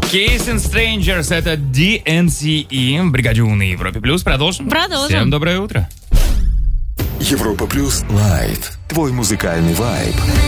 Case and Strangers, это DNCE в бригаде У на Европе Плюс. Продолжим? Продолжим. Всем доброе утро. Европа Плюс Лайт. Твой музыкальный вайб.